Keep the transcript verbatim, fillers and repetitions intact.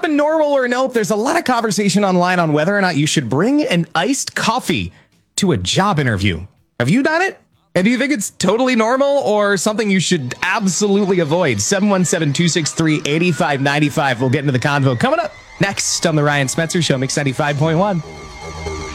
happen, normal or nope? There's a lot of conversation online on whether or not you should bring an iced coffee to a job interview. Have you done it? And do you think it's totally normal or something you should absolutely avoid? seven one seven, two six three, eight five nine five. We'll get into the convo coming up next on the Ryan Spencer Show, Mix ninety-five point one.